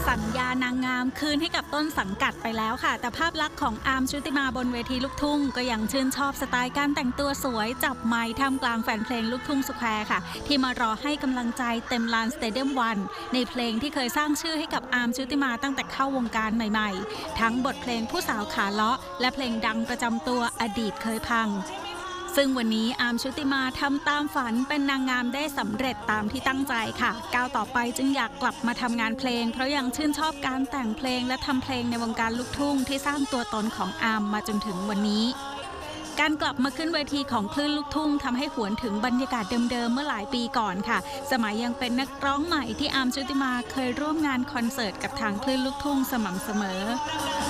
สัญญานางงามคืนให้กับต้นสังกัดไปแล้วค่ะแต่ภาพลักษณ์ของอาร์มชุติมาบนเวทีลูกทุ่งก็ยังชื่นชอบสไตล์การแต่งตัวสวยจับไมค์ท่ามกลางแฟนเพลงลูกทุ่งสแควร์ค่ะที่มารอให้กำลังใจเต็มลานสเตเดียมวันในเพลงที่เคยสร้างชื่อให้กับอาร์มชุติมาตั้งแต่เข้าวงการใหม่ๆทั้งบทเพลงผู้สาวขาเลาะและเพลงดังประจำตัวอดีตเคยพังซึ่งวันนี้อาร์มชุติมาทำตามฝันเป็นนางงามได้สำเร็จตามที่ตั้งใจค่ะก้าวต่อไปจึงอยากกลับมาทำงานเพลงเพราะยังชื่นชอบการแต่งเพลงและทำเพลงในวงการลูกทุ่งที่สร้างตัวตนของอาร์มมาจนถึงวันนี้การกลับมาขึ้นเวทีของคลื่นลูกทุ่งทำให้หวนถึงบรรยากาศเดิมๆเมื่อหลายปีก่อนค่ะสมัยยังเป็นนักร้องใหม่ที่อาร์มชุติมาเคยร่วมงานคอนเสิร์ตกับทางคลื่นลูกทุ่งสม่ำเสมอ